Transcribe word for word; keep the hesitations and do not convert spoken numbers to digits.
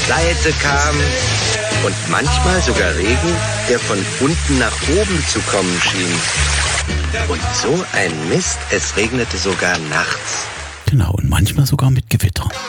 Seite kam und manchmal sogar Regen, der von unten nach oben zu kommen schien. Und so ein Mist, es regnete sogar nachts. Genau, und manchmal sogar mit Gewitter.